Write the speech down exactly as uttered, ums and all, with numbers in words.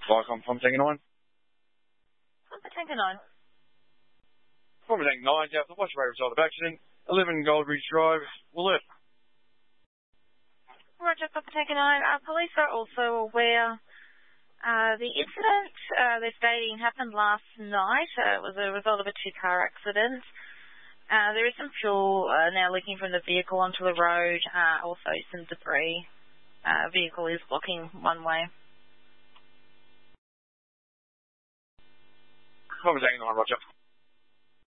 Flycom from Tango nine. From Tango nine. From Tango nine, yeah, what's your rate result of accident? eleven Goldridge Drive, Woolert. Roger, Papa Tango nine. Uh, police are also aware uh, the incident uh, they're stating happened last night. Uh, it was a result of a two-car accident. Uh, there is some fuel uh, now leaking from the vehicle onto the road, uh, also some debris. Uh, vehicle is blocking one way. From Tango nine, Roger.